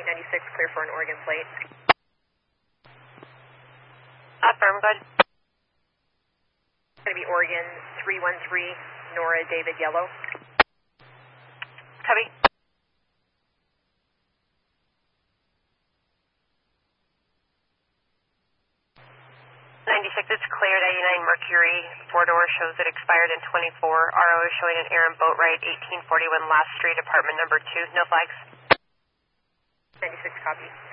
96, clear for an Oregon plate. Affirm, good. It's going to be Oregon 313, Nora David Yellow. Copy. 96, it's cleared. 89 Mercury, 4-door shows it expired in 24. RO is showing an Aaron Boatwright, 1841 Last Street, apartment number 2. No flags. 96, copy.